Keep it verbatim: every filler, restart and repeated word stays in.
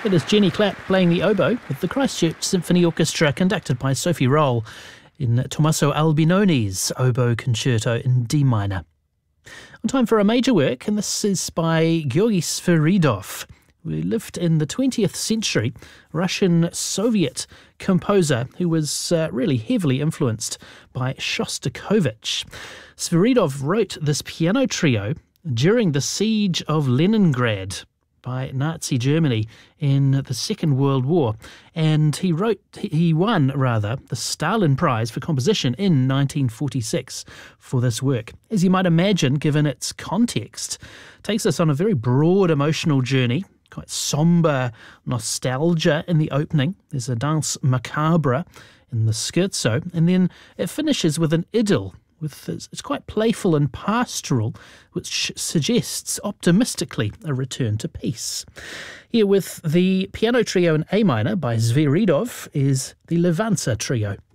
It is Jenny Clapp playing the oboe with the Christchurch Symphony Orchestra, conducted by Sophie Roll, in Tommaso Albinoni's Oboe Concerto in D minor. On time for a major work, and this is by Georgy Sviridov, who lived in the twentieth century, Russian Soviet composer who was uh, really heavily influenced by Shostakovich. Sviridov wrote this piano trio during the siege of Leningrad by Nazi Germany in the Second World War, and he wrote, he won rather, the Stalin Prize for Composition in nineteen forty-six for this work. As you might imagine, given its context, it takes us on a very broad emotional journey, quite sombre nostalgia in the opening. There's a danse macabre in the scherzo, and then it finishes with an idyll. With, it's quite playful and pastoral, which suggests optimistically a return to peace. Here with the piano trio in A minor by Sviridov is the Levanza Trio.